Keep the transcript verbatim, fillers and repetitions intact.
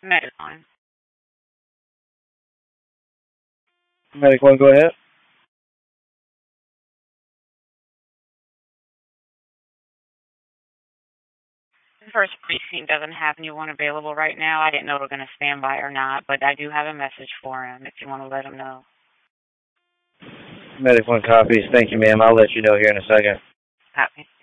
Medic one. Medic one, go ahead. The first precinct doesn't have anyone available right now. I didn't know we were going to stand by or not, but I do have a message for him if you want to let him know. Medic one copies. Thank you, ma'am. I'll let you know here in a second. Copy.